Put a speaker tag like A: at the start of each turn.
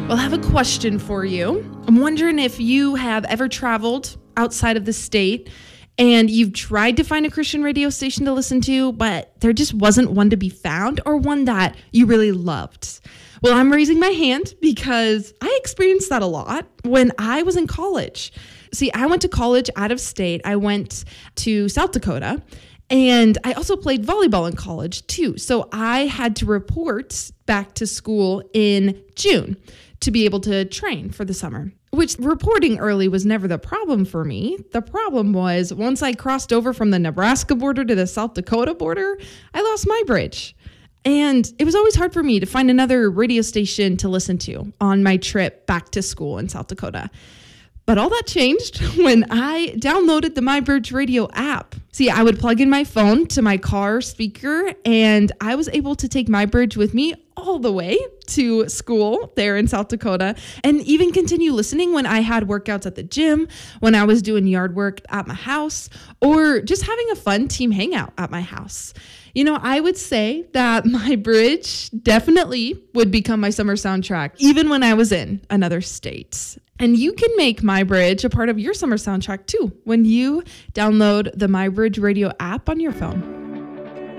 A: Well, I have a question for you. I'm wondering if you have ever traveled outside of the state and you've tried to find a Christian radio station to listen to, but there just wasn't one to be found or one that you really loved. Well, I'm raising my hand because I experienced that a lot when I was in college. See, I went to college out of state. I went to South Dakota. And I also played volleyball in college too. So I had to report back to school in June to be able to train for the summer, which reporting early was never the problem for me. The problem was once I crossed over from the Nebraska border to the South Dakota border, I lost my bridge. And it was always hard for me to find another radio station to listen to on my trip back to school in South Dakota. But all that changed when I downloaded the MyBridge Radio app. See, I would plug in my phone to my car speaker, and I was able to take MyBridge with me all the way to school there in South Dakota, and even continue listening when I had workouts at the gym, when I was doing yard work at my house, or just having a fun team hangout at my house. You know, I would say that MyBridge definitely would become my summer soundtrack, even when I was in another state. And you can make MyBridge a part of your summer soundtrack too when you download the MyBridge Radio app on your phone.